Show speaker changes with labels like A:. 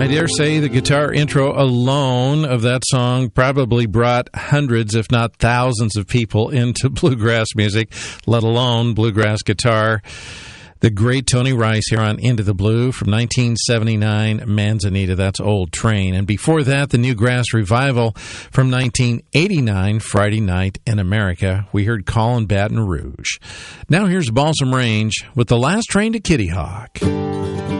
A: I dare say the guitar intro alone of that song probably brought hundreds, if not thousands, of people into bluegrass music, let alone bluegrass guitar. The great Tony Rice here on Into the Blue from 1979, Manzanita, that's Old Train. And before that, the Newgrass Revival from 1989, Friday Night in America. We heard Callin' Baton Rouge. Now here's Balsam Range with The Last Train to Kitty Hawk.